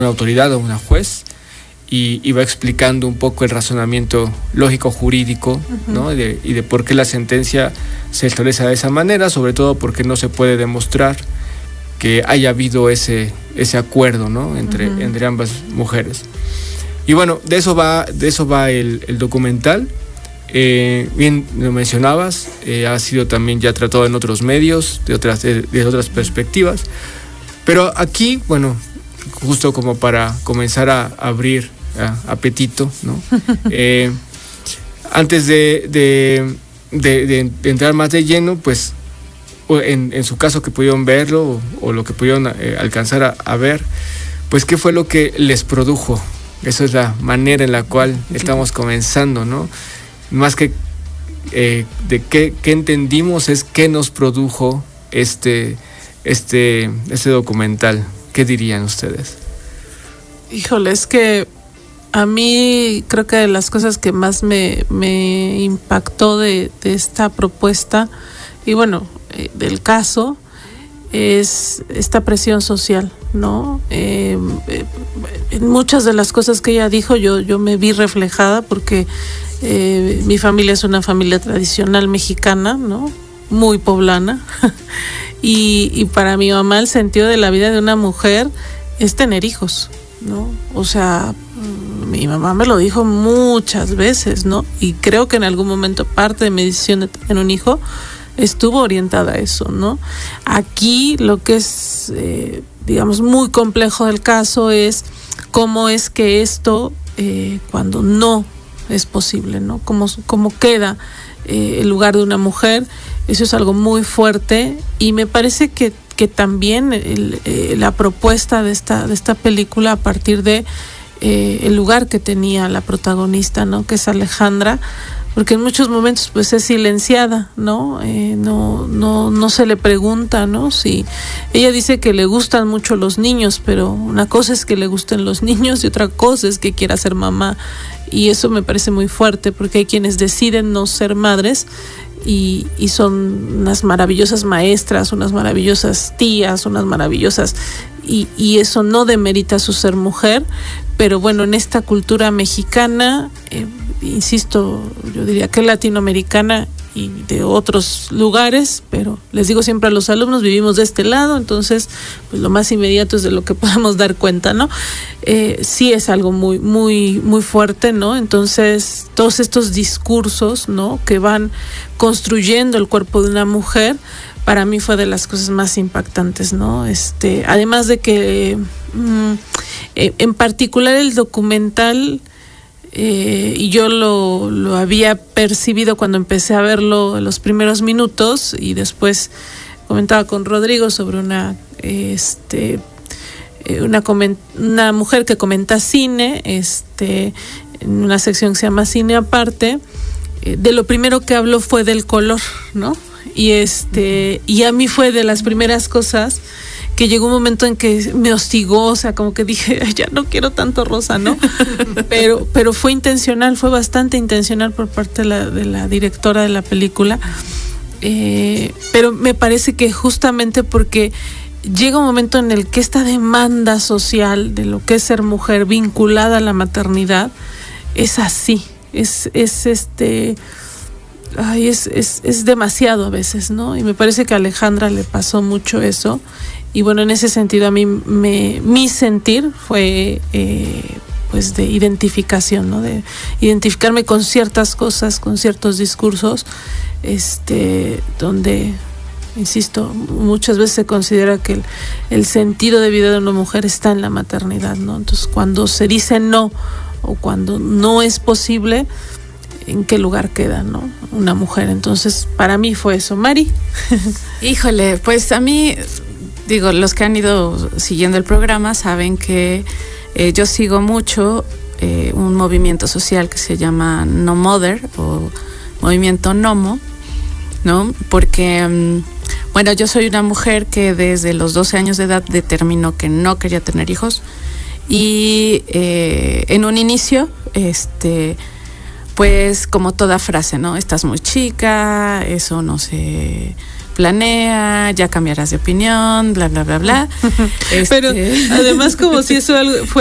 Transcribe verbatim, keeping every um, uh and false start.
una autoridad o una juez y, y va explicando un poco el razonamiento lógico jurídico, uh-huh. ¿no? De, y de por qué la sentencia se establece de esa manera, sobre todo porque no se puede demostrar que haya habido ese, ese acuerdo, ¿no? entre, uh-huh. entre ambas mujeres. Y bueno, de eso va, de eso va el, el documental. Eh, bien lo mencionabas, eh, ha sido también ya tratado en otros medios, de otras, de, de otras perspectivas. Pero aquí, bueno, justo como para comenzar a abrir a, apetito, ¿no? eh, antes de, de, de, de, de entrar más de lleno, pues en, en su caso que pudieron verlo o, o lo que pudieron eh, alcanzar a, a ver, pues qué fue lo que les produjo. Esa es la manera en la cual estamos comenzando, ¿no? Más que eh, de qué, qué entendimos, es qué nos produjo este, este, este documental. ¿Qué dirían ustedes? Híjole, es que a mí creo que de las cosas que más me, me impactó de, de esta propuesta y bueno, eh, del caso, es esta presión social, ¿no? Eh, eh, en muchas de las cosas que ella dijo yo, yo me vi reflejada porque eh, mi familia es una familia tradicional mexicana, ¿no? Muy poblana y, y para mi mamá el sentido de la vida de una mujer es tener hijos, ¿no? O sea, mi mamá me lo dijo muchas veces, ¿no? Y creo que en algún momento parte de mi decisión de tener un hijo estuvo orientada a eso, ¿no? Aquí lo que es, eh, digamos, muy complejo del caso es cómo es que esto, eh, cuando no es posible, ¿no? Cómo, cómo queda eh, el lugar de una mujer. Eso es algo muy fuerte y me parece que, que también el, eh, la propuesta de esta, de esta película a partir de eh, el lugar que tenía la protagonista, ¿no? Que es Alejandra, porque en muchos momentos pues es silenciada, ¿no? Eh, no, no, no se le pregunta, ¿no? Si ella dice que le gustan mucho los niños, pero una cosa es que le gusten los niños y otra cosa es que quiera ser mamá. Y eso me parece muy fuerte porque hay quienes deciden no ser madres y, y son unas maravillosas maestras, unas maravillosas tías, unas maravillosas, y, y eso no demerita su ser mujer, pero bueno, en esta cultura mexicana, eh, insisto, yo diría que latinoamericana y de otros lugares, pero les digo siempre a los alumnos, vivimos de este lado, entonces pues lo más inmediato es de lo que podemos dar cuenta, ¿no? Eh, sí es algo muy, muy, muy fuerte, ¿no? Entonces, todos estos discursos, ¿no? Que van construyendo el cuerpo de una mujer, para mí fue de las cosas más impactantes, ¿no? Este, además de que, mmm, eh, en particular el documental, Eh, y yo lo, lo había percibido cuando empecé a verlo en los primeros minutos y después comentaba con Rodrigo sobre una este una, coment, una mujer que comenta cine este en una sección que se llama Cine Aparte. Eh, de lo primero que habló fue del color, ¿no? Y este y a mí fue de las primeras cosas que llegó un momento en que me hostigó, o sea, como que dije, ya no quiero tanto rosa, ¿no? Pero, pero fue intencional, fue bastante intencional por parte de la, de la directora de la película. Eh, pero me parece que justamente porque llega un momento en el que esta demanda social de lo que es ser mujer vinculada a la maternidad es así, es, es este... Ay, es, es, es demasiado a veces, ¿no? Y me parece que a Alejandra le pasó mucho eso. Y bueno, en ese sentido a mí me, mi sentir fue eh, pues de identificación, ¿no? De identificarme con ciertas cosas, con ciertos discursos, este, donde, insisto, muchas veces se considera que el, el sentido de vida de una mujer está en la maternidad, ¿no? Entonces, cuando se dice no o cuando no es posible, ¿en qué lugar queda, no? Una mujer. Entonces, para mí fue eso. Mari. Híjole, pues a mí, digo, los que han ido siguiendo el programa saben que eh, yo sigo mucho eh, un movimiento social que se llama No Mother o Movimiento Nomo, ¿no? Porque, um, bueno, yo soy una mujer que desde los doce años de edad determinó que no quería tener hijos y eh, en un inicio, este... pues como toda frase, ¿no? Estás muy chica, eso no se planea, ya cambiarás de opinión, bla, bla, bla, bla. Pero Este... además como si eso algo,